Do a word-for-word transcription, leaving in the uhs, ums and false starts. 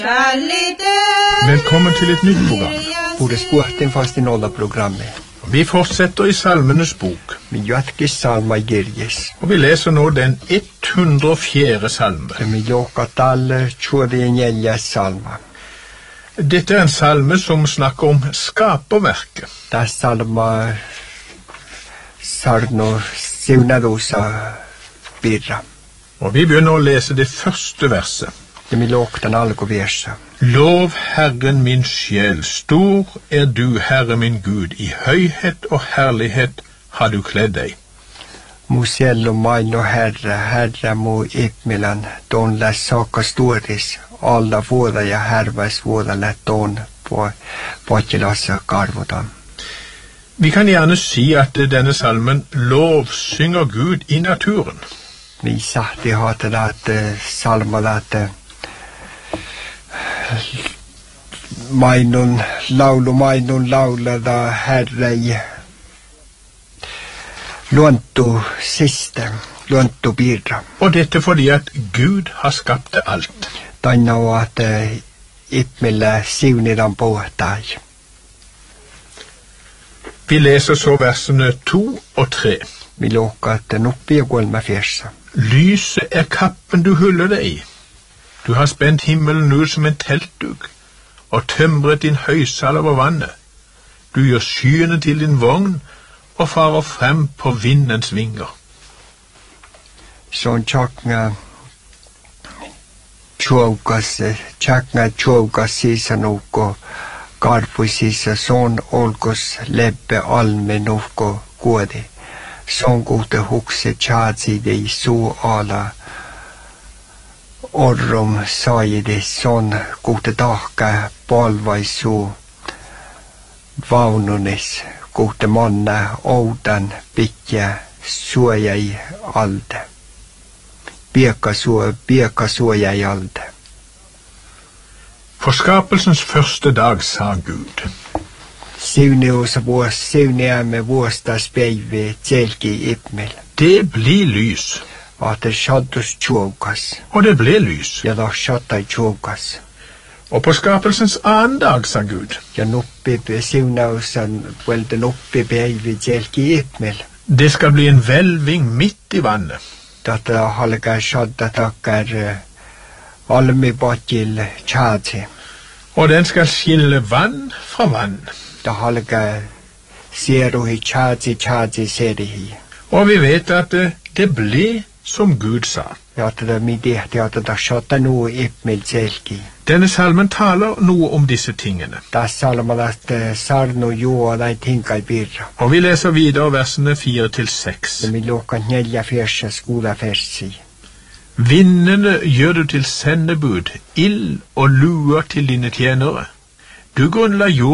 Velkommen til et nytt program. Borde sporten fast i nolla programmet. Vi fortsetter i Salmenes bok. Vi jatke salma girjes. Og vi leser nå den hundre og fjerde salme. Vi låkat alle tjode njelja salma. Dette er en salme som snakker om skaperverket. Da salma sarno sivnadosa birra. Og vi begynner å lese det første verset. Det vi låktan algo versa. Lov Herren min sjel, stor er du, Herre min Gud, i høyhet og herlighet har du kledd deg. Mo sjelo maino Herre, Herre mo ipmilan, don la saka storis, alla våda ja hervas våda la don på påkjelasa karvodan. Vi kan gjerne si at denne salmen lov synger Gud i naturen. Vi sahti hata at salma at mainun laulu mainun laula da herrei luontu siste luontu birra. Og dette fordi at Gud har skapt alt. Tanna at ipmilla sivniran pohtai. Vi leser så versene to og tre. Vi låka at noppi og golma fjersa. Lyset er kappen du huller deg i. Du har spent himmelen ut som en teltduk, og tømret din høysal over vannet. Du gjør skyene til din vogn, og farer frem på vindens vinger. Sånn tjokna tjovgas, tjokna tjovgas sisa noko, garpo sisa sånn olgos lebbe alme noko gåde. Sånn gode hukse tjadsi dei så ala orrum saide sånn gode daka balvai så vaununis gode manna oudan bitja suoja i alde. Bieka suo, bieka suoja i alde. For skapelsens første dag sa Gud. Sivne oss vås, sivne er med våsta speive tjelki ipmel. Det blir lys. At det skjaddes tjovgas. Og det ble lys. Ja, da skjadda i tjovgas. Og på skapelsens annen dag, sa Gud. Ja, noppi sivne oss, vel den oppi beive tjelki ipmel. Det skal bli en velving midt i vannet. Dette halga skjadda takkar almi bakil tjadsi. Og den skal skille vann fra vann. Da halga seru hi tjadsi tjadsi seri hi. Og vi vet at det, det ble som Gud sa. Ja, det er min det at det skjadda noe ipmel tjelki. Denne salmen taler noe om disse tingene. Da salma at sarno jo og de tinga i birra. Og vi leser videre versene fire til seks. Vi låka njelja fjersa skola fersi. Vindene gjør du til sendebud, ild og luer til dine tjenere. Du grunnla jord